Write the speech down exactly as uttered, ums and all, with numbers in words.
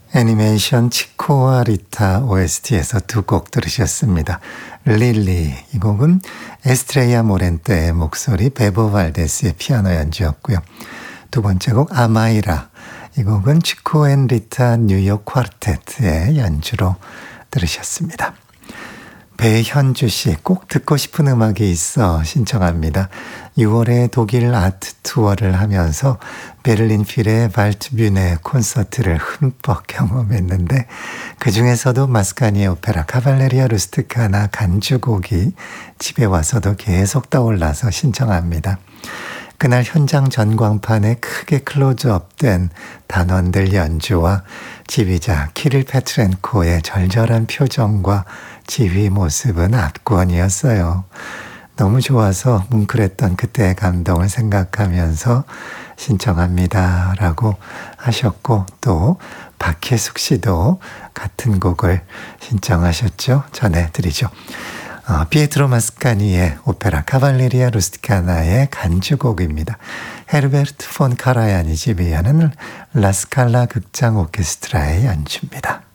애니메이션 치코와 리타 오에스티에서 두 곡 들으셨습니다. 릴리, 이 곡은 에스트레이아 모렌테의 목소리, 베보 발데스의 피아노 연주였고요. 두 번째 곡 아마이라, 이 곡은 치코 앤 리타 뉴욕 쿼르텟의 연주로 들으셨습니다. 배현주 씨, 꼭 듣고 싶은 음악이 있어 신청합니다. 유월에 독일 아트 투어를 하면서 베를린 필의 발트뷴의 콘서트를 흠뻑 경험했는데 그 중에서도 마스카니의 오페라 카발레리아 루스티카나 간주곡이 집에 와서도 계속 떠올라서 신청합니다. 그날 현장 전광판에 크게 클로즈업된 단원들 연주와 지휘자 키릴 페트렌코의 절절한 표정과 지휘 모습은 압권이었어요. 너무 좋아서 뭉클했던 그때의 감동을 생각하면서 신청합니다 라고 하셨고, 또 박혜숙 씨도 같은 곡을 신청하셨죠. 전해드리죠. 어, 피에트로 마스카니의 오페라 카발레리아 루스티카나의 간주곡입니다. 헤르베르트 폰 카라얀이 지휘하는 라스칼라 극장 오케스트라의 연주입니다.